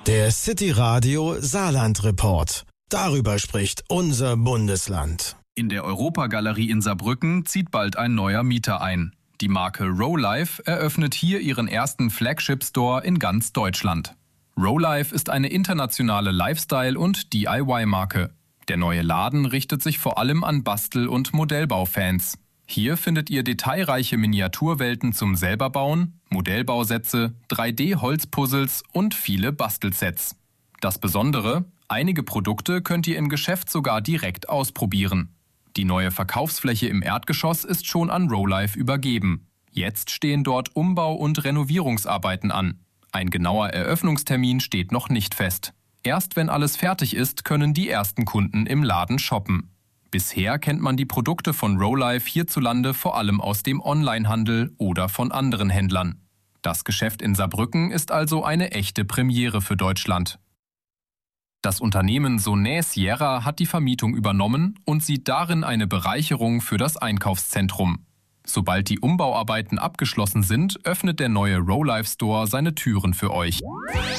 Der City Radio Saarland Report. Darüber spricht unser Bundesland. In der Europagalerie in Saarbrücken zieht bald ein neuer Mieter ein. Die Marke Rolife eröffnet hier ihren ersten Flagship-Store in ganz Deutschland. Rolife ist eine internationale Lifestyle- und DIY-Marke. Der neue Laden richtet sich vor allem an Bastel- und Modellbaufans. Hier findet ihr detailreiche Miniaturwelten zum Selberbauen, Modellbausätze, 3D-Holzpuzzles und viele Bastelsets. Das Besondere: einige Produkte könnt ihr im Geschäft sogar direkt ausprobieren. Die neue Verkaufsfläche im Erdgeschoss ist schon an Rolife übergeben. Jetzt stehen dort Umbau- und Renovierungsarbeiten an. Ein genauer Eröffnungstermin steht noch nicht fest. Erst wenn alles fertig ist, können die ersten Kunden im Laden shoppen. Bisher kennt man die Produkte von Rolife hierzulande vor allem aus dem Onlinehandel oder von anderen Händlern. Das Geschäft in Saarbrücken ist also eine echte Premiere für Deutschland. Das Unternehmen Sonae Sierra hat die Vermietung übernommen und sieht darin eine Bereicherung für das Einkaufszentrum. Sobald die Umbauarbeiten abgeschlossen sind, öffnet der neue Rolife Store seine Türen für euch.